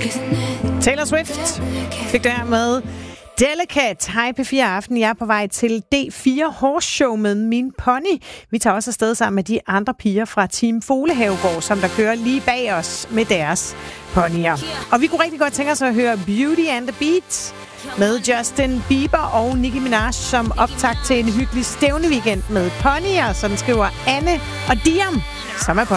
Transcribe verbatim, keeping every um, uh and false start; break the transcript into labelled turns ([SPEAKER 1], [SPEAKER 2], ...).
[SPEAKER 1] Taylor Swift fik det her med Delicate. Hej P fire Aften. Jeg er på vej til D fire Horse Show med min pony. Vi tager også afsted sammen med de andre piger fra Team Folehavegård, som der kører lige bag os med deres ponyer. Og vi kunne rigtig godt tænke os at høre Beauty and the Beat med Justin Bieber og Nicki Minaj som optakt til en hyggelig stævne weekend med ponyer, sådan skriver Anne og Diam, som er pony.